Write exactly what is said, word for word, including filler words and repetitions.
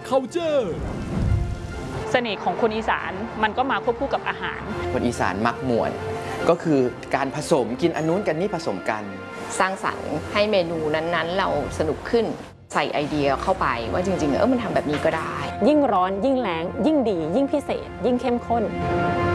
Culture เสน่ห์ของคนอีสานมันก็มาควบคู่กับอาหารคนอีสานมักม่วนก็คือการผสมกินอันนู้นกันนี่ผสมกันสร้างสรรค์ให้เมนูนั้นๆเราสนุกขึ้นใส่ไอเดียเข้าไปว่าจริงๆเออมันทำแบบนี้ก็ได้ยิ่งร้อนยิ่งแล้งยิ่งดียิ่งพิเศษยิ่งเข้มข้น